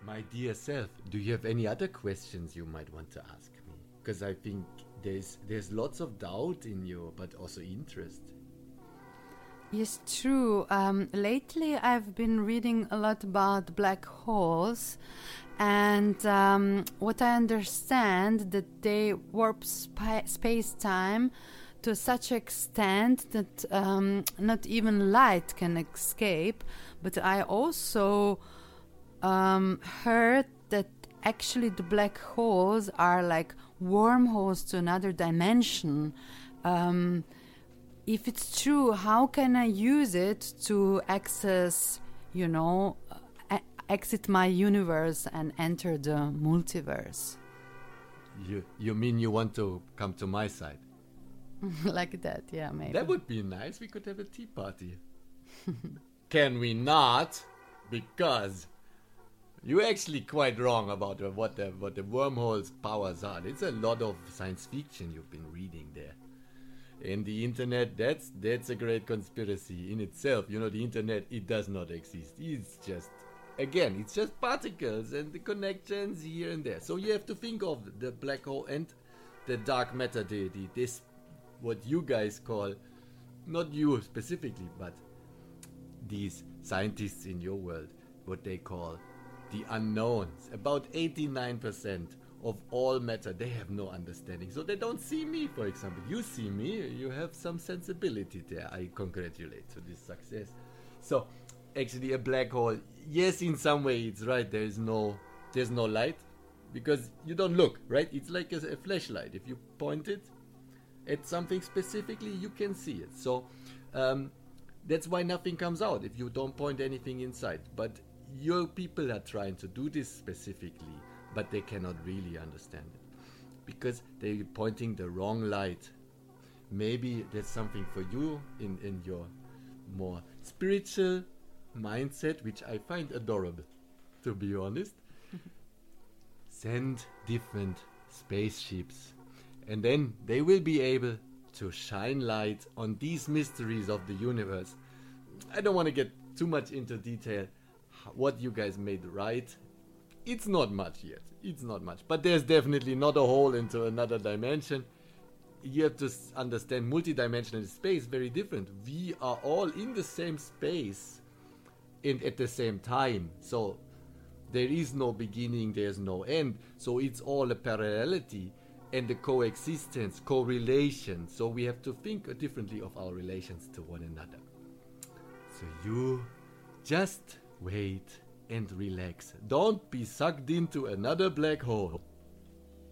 My dear self, do you have any other questions you might want to ask me? Because I think there's lots of doubt in you, but also interest. Yes, true. Lately, I've been reading a lot about black holes, and what I understand that they warp space-time to such extent that not even light can escape. But I also heard that actually the black holes are like wormholes to another dimension. If it's true, how can I use it to access, exit my universe and enter the multiverse? You mean you want to come to my side? Like that, yeah, maybe. That would be nice. We could have a tea party. Can we not? Because you're actually quite wrong about what the wormholes' powers are. It's a lot of science fiction you've been reading there. And the internet, that's a great conspiracy in itself. The internet, it does not exist. It's just particles and the connections here and there. So you have to think of the black hole and the dark matter, this what you guys call, not you specifically, but these scientists in your world, what they call the unknowns. About 89% of all matter, they have no understanding. So they don't see me, for example. You see me, you have some sensibility there. I congratulate to this success. So actually a black hole, yes, in some way it's right. There's no light because you don't look, right? It's like a flashlight. If you point it at something specifically, you can see it. So that's why nothing comes out if you don't point anything inside. But your people are trying to do this specifically, but they cannot really understand it because they're pointing the wrong light. Maybe that's something for you in your more spiritual mindset, which I find adorable, to be honest. Send different spaceships, and then they will be able to shine light on these mysteries of the universe. I don't want to get too much into detail what you guys made right. It's not much yet. It's not much. But there's definitely not a hole into another dimension. You have to understand multidimensional space, very different. We are all in the same space and at the same time. So there is no beginning, there's no end. So it's all a parallelity and a coexistence, correlation. So we have to think differently of our relations to one another. So you just wait and relax. Don't be sucked into another black hole.